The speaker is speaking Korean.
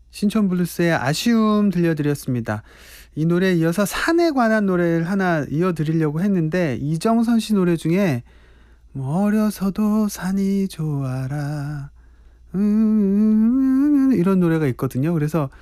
신촌블루스의 아쉬움 들려드렸습니다. 이 노래에 이어서 산에 관한 노래를 하나 이어드리려고 했는데 이정선 씨 노래 중에 뭐 어려서도 산이 좋아라 이런 노래가 있거든요. 그래서